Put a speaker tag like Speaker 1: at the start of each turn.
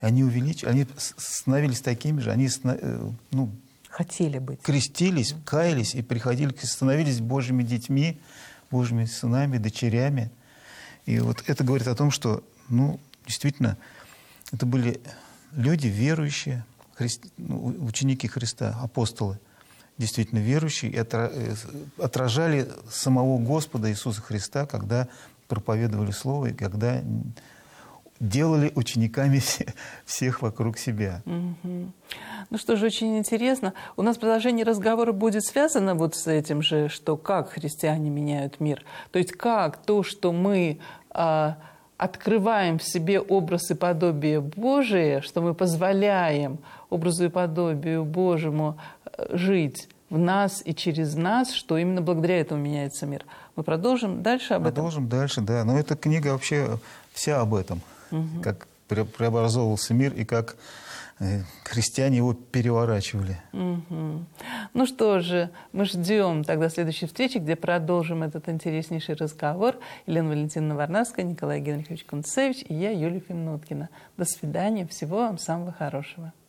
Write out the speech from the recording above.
Speaker 1: Они они становились такими же, они
Speaker 2: хотели быть.
Speaker 1: Крестились, каялись и приходили, становились Божьими детьми, Божьими сынами, дочерями. И вот это говорит о том, что, действительно, это были люди верующие, ученики Христа, апостолы, действительно верующие, и отражали самого Господа Иисуса Христа, когда проповедовали Слово и когда делали учениками всех вокруг себя.
Speaker 2: Ну что же, очень интересно. У нас продолжение разговора будет связано вот с этим же, что как христиане меняют мир. То есть как то, что мы открываем в себе образ и подобие Божие, что мы позволяем образу и подобию Божьему жить в нас и через нас, что именно благодаря этому меняется мир. Мы продолжим дальше об этом?
Speaker 1: Продолжим дальше, да. Но эта книга вообще вся об этом. Как преобразовывался мир и как христиане его переворачивали.
Speaker 2: Ну что же, мы ждем тогда следующей встречи, где продолжим этот интереснейший разговор. Елена Валентиновна Варнавская, Николай Генрихович Кунцевич и я, Юлия Фимнуткина. До свидания, всего вам самого хорошего.